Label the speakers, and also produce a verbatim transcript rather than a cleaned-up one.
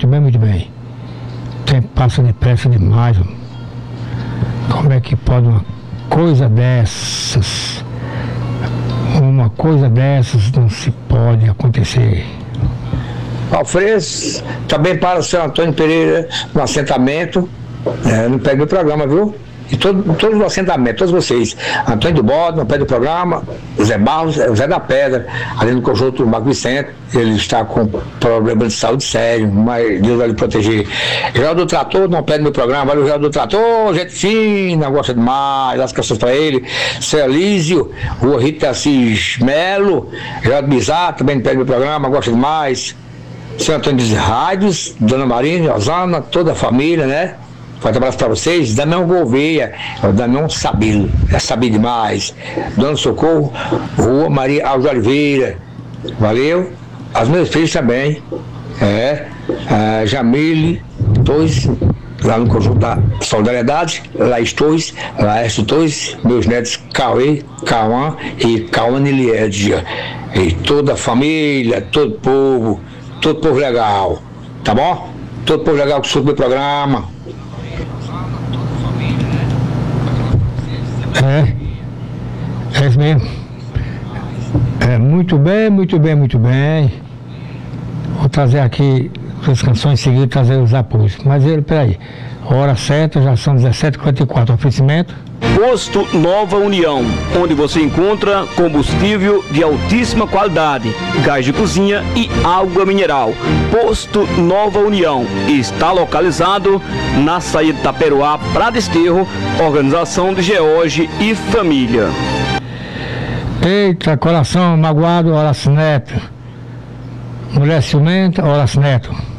Speaker 1: muito bem, muito bem. O tempo passa depressa demais. Homem. Como é que pode uma coisa dessas, uma coisa dessas não se pode acontecer?
Speaker 2: Alfredo, também para o seu Antônio Pereira no assentamento, é, não pega o programa, viu? E todo, todos os assentamentos, todos vocês, Antônio do Bode, no pé do programa, o Zé Barros, o Zé da Pedra, ali no conjunto do Marco Vicente, ele está com problema de saúde sério, mas Deus vai lhe proteger. Geraldo do Trator, no pé do meu programa, valeu, Geraldo do Trator, gente fina, gosta demais, as canções para ele, Seu Elísio, Rua Rita Assis Melo, Geraldo Bizarro, também no pé do meu programa, gosta demais, Seu Antônio dos Rádios, Dona Marina, Osana, toda a família, né? Forte abraço para vocês. Damião Gouveia, o Damião Sabilo, é sabido demais. Dona Socorro, Rua Maria Alves Oliveira, valeu. As meus filhos também, é, a Jamile, dois, lá no conjunto da Solidariedade, Laís Torres, Laércio Torres, meus netos Cauê, Cauã e Cauane Liedia. E toda a família, todo o povo, todo povo legal, tá bom? Todo povo legal que escuta o meu programa.
Speaker 1: É, é isso mesmo. É, muito bem, muito bem, muito bem. Vou trazer aqui as canções seguidas, trazer os apoios. Mas ele, peraí, hora certa, já são dezessete e quarenta e quatro, oferecimento.
Speaker 3: Posto Nova União, onde você encontra combustível de altíssima qualidade, gás de cozinha e água mineral. Posto Nova União está localizado na saída de Taperoá para Desterro, organização de George e família.
Speaker 1: Eita, coração magoado, Horácio Neto. Mulher ciumenta, Horácio Neto.